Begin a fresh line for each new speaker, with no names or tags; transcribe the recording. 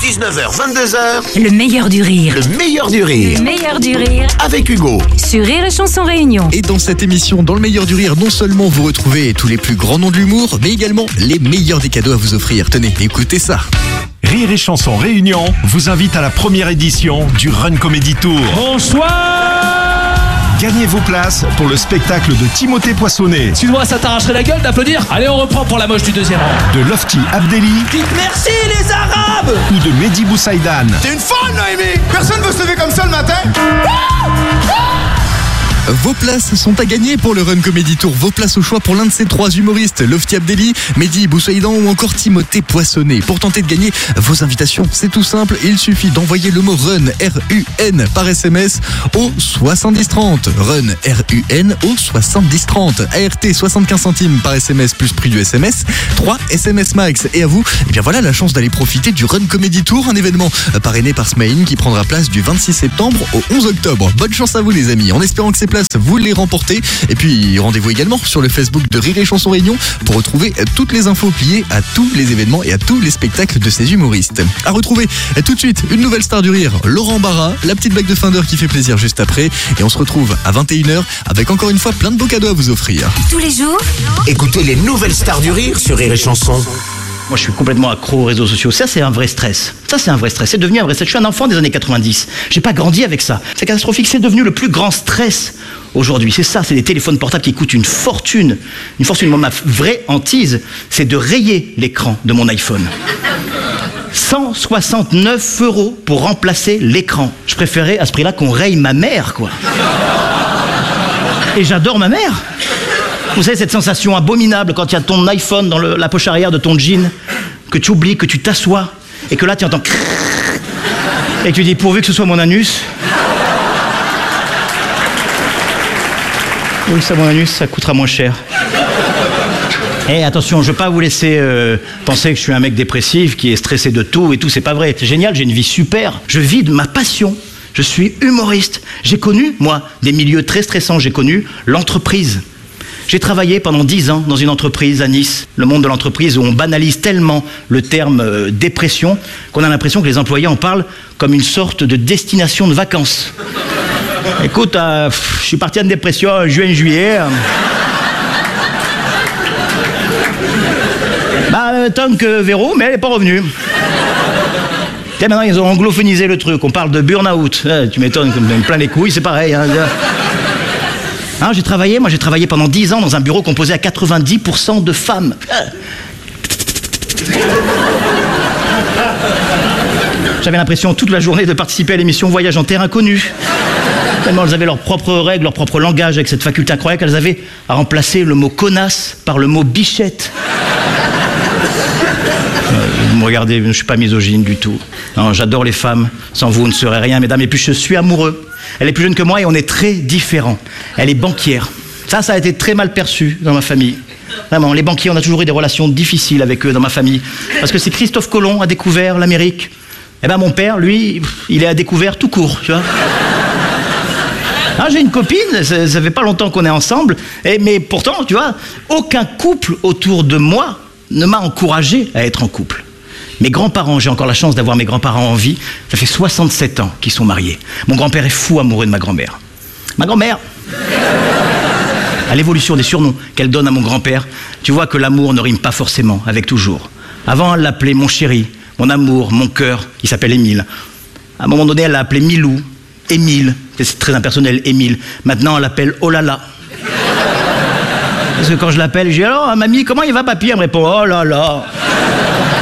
19h, 22h.
Le meilleur du rire.
Le meilleur du rire.
Le meilleur du rire.
Avec Hugo.
Sur Rire et Chanson Réunion.
Et dans cette émission, dans le meilleur du rire, non seulement vous retrouvez tous les plus grands noms de l'humour, mais également les meilleurs des cadeaux à vous offrir. Tenez, écoutez ça.
Rire et Chanson Réunion vous invite à la première édition du Run Comedy Tour.
Bonsoir.
Gagnez vos places pour le spectacle de Timothée Poissonnet,
Excuse-moi, ça t'arracherait la gueule d'applaudir? Allez, on reprend pour la moche du deuxième rang.
de Lofty Abdelli
Dites merci les Arabes.
ou de Mehdi Boussaïdan.
T'es une folle, Noémie! Personne veut se lever comme ça le matin!
Vos places sont à gagner pour le Run Comedy Tour. Vos places au choix pour l'un de ces trois humoristes, Lofty Abdelli, Mehdi Boussaïdan ou encore Timothée Poissonnet. Pour tenter de gagner vos invitations, c'est tout simple. Il suffit d'envoyer le mot RUN, R-U-N, par SMS au 7030. RUN, R-U-N, au 7030. ART 75 centimes par SMS plus prix du SMS. 3 SMS max. Et à vous, eh bien voilà la chance d'aller profiter du Run Comedy Tour, un événement parrainé par Smaïn qui prendra place du 26 septembre au 11 octobre. Bonne chance à vous les amis, en espérant que ces places vous les remportez. Et puis rendez-vous également sur le Facebook de Rire et Chanson Réunion pour retrouver toutes les infos liées à tous les événements et à tous les spectacles de ces humoristes. À retrouver tout de suite une nouvelle star du rire, Laurent Barra, la petite blague de fin d'heure qui fait plaisir juste après. Et on se retrouve à 21h avec encore une fois plein de beaux cadeaux à vous offrir.
Tous les jours,
Écoutez les nouvelles stars du rire sur Rire et Chanson.
Moi, je suis complètement accro aux réseaux sociaux. Ça, c'est un vrai stress. C'est devenu un vrai stress. Je suis un enfant des années 90. J'ai pas grandi avec ça. C'est catastrophique. C'est devenu le plus grand stress aujourd'hui. C'est ça. C'est des téléphones portables qui coûtent une fortune. Une fortune. Moi, ma vraie hantise, c'est de rayer l'écran de mon iPhone. 169 € pour remplacer l'écran. Je préférais à ce prix-là qu'on raye ma mère, quoi. Et j'adore ma mère. Vous savez, cette sensation abominable quand il y a ton iPhone dans la poche arrière de ton jean, que tu oublies, que tu t'assois, et que là tu entends et tu dis pourvu que ce soit mon anus. Oui, ça, mon anus, ça coûtera moins cher. Et attention, je veux pas vous laisser penser que je suis un mec dépressif qui est stressé de tout et tout, c'est pas vrai. C'est génial, j'ai une vie super. Je vis de ma passion. Je suis humoriste. J'ai connu, moi, des milieux très stressants. J'ai connu l'entreprise. J'ai travaillé pendant 10 ans dans une entreprise à Nice, le monde de l'entreprise où on banalise tellement le terme dépression qu'on a l'impression que les employés en parlent comme une sorte de destination de vacances. Écoute, je suis parti en dépression en juin-juillet. Tant que Véro, mais elle n'est pas revenue. Tiens, maintenant ils ont anglophonisé le truc, on parle de burn-out. Tu m'étonnes, comme plein les couilles, c'est pareil. Hein. J'ai travaillé pendant 10 ans dans un bureau composé à 90% de femmes. J'avais l'impression toute la journée de participer à l'émission Voyage en terre inconnue. Tellement elles avaient leurs propres règles, leur propre langage, avec cette faculté incroyable qu'elles avaient à remplacer le mot connasse par le mot bichette. Vous me regardez, je ne suis pas misogyne du tout. Non, j'adore les femmes. Sans vous, on ne serait rien, mesdames. Et puis je suis amoureux. Elle est plus jeune que moi et on est très différents. Elle est banquière. Ça a été très mal perçu dans ma famille. Vraiment, les banquiers, on a toujours eu des relations difficiles avec eux dans ma famille. Parce que si Christophe Colomb a découvert l'Amérique, eh ben mon père, lui, il est à découvert tout court, tu vois. J'ai une copine, ça fait pas longtemps qu'on est ensemble, mais pourtant, tu vois, aucun couple autour de moi ne m'a encouragé à être en couple. Mes grands-parents, j'ai encore la chance d'avoir mes grands-parents en vie, ça fait 67 ans qu'ils sont mariés. Mon grand-père est fou amoureux de ma grand-mère. Ma grand-mère, à l'évolution des surnoms qu'elle donne à mon grand-père, tu vois que l'amour ne rime pas forcément avec toujours. Avant, elle l'appelait mon chéri, mon amour, mon cœur, il s'appelle Émile. À un moment donné, elle l'a appelé Milou, Émile, c'est très impersonnel, Émile. Maintenant, elle l'appelle Oh là là. Parce que quand je l'appelle, je dis alors, mamie, comment il va, papy? Elle me répond Oh là là.